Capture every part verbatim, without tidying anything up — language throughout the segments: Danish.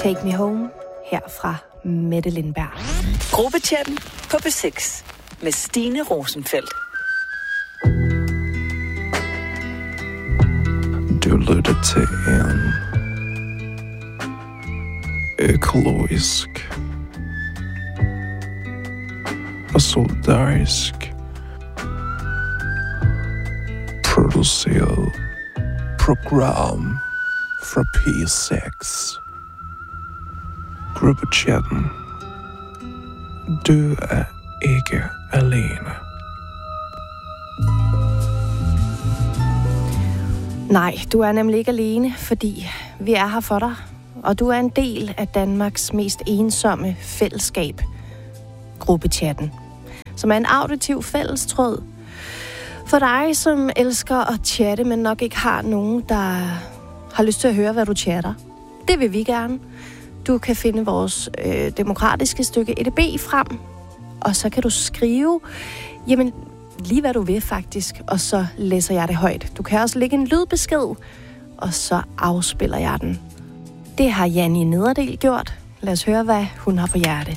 Take Me Home her fra Mette Lindberg. Gruppechatten på B seks med Stine Rosenfeldt. Du lytter til en økologisk og solidarisk produceret program fra P seks. Gruppechatten. Du er ikke alene. Nej, du er nemlig ikke alene, fordi vi er her for dig. Og du er en del af Danmarks mest ensomme fællesskab, Gruppechatten, som er en auditiv fællestråd for dig, som elsker at chatte, men nok ikke har nogen, der har lyst til at høre, hvad du chatter. Det vil vi gerne. Du kan finde vores øh, demokratiske stykke E D B frem, og så kan du skrive, jamen, lige hvad du vil faktisk, og så læser jeg det højt. Du kan også lægge en lydbesked, og så afspiller jeg den. Det har Janni Nederdel gjort. Lad os høre, hvad hun har på hjerte.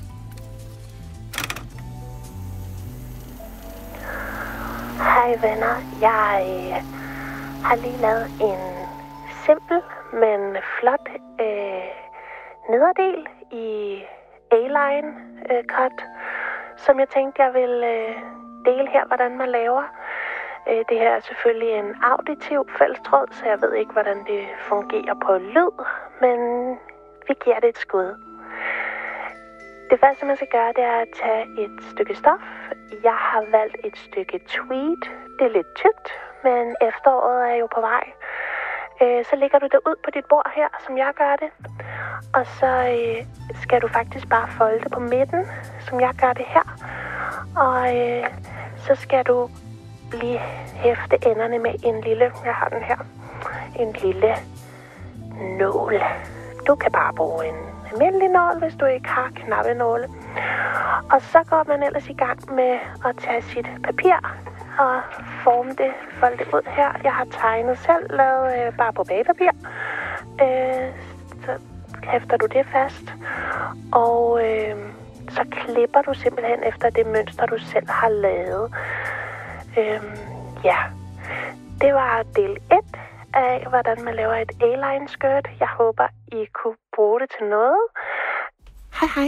Hej venner, jeg øh, har lige lavet en simpel, men flot øh, nederdel i A-line øh, cut, som jeg tænkte, jeg vil øh, dele her, hvordan man laver. Øh, det her er selvfølgelig en auditiv fællestråd, så jeg ved ikke, hvordan det fungerer på lyd, men vi giver det et skud. Det første, man skal gøre, det er at tage et stykke stof. Jeg har valgt et stykke tweed. Det er lidt tykt, men efteråret er jo på vej. Øh, så lægger du det ud på dit bord her, som jeg gør det. Og så øh, skal du faktisk bare folde det på midten, som jeg gør det her. Og øh, så skal du lige hæfte enderne med en lille, jeg har den her, en lille nål. Du kan bare bruge en almindelig nål, hvis du ikke har knappenåle. Og så går man ellers i gang med at tage sit papir og forme det, folde det ud her. Jeg har tegnet selv, lavet øh, bare på bagpapir. Øh, så hæfter du det fast. Og øh, så klipper du simpelthen efter det mønster, du selv har lavet. Øh, ja, det var del et af, hvordan man laver et A-line skirt. Jeg håber, I kunne bruge det til noget. Hej hej.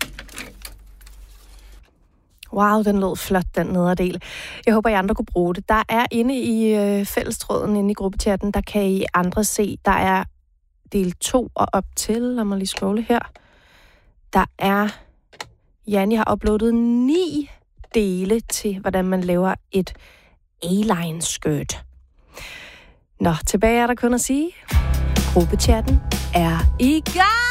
Wow, den lød flot, den nederdel. Jeg håber, I andre kunne bruge det. Der er inde i øh, fællestråden, inde i gruppechatten, der kan I andre se, der er del to og op til. Lad mig lige scrolle her. Der er, Janni har uploadet ni dele til, hvordan man laver et A-line skirt. Nå, tilbage er der kun at sige, gruppechatten er i gang!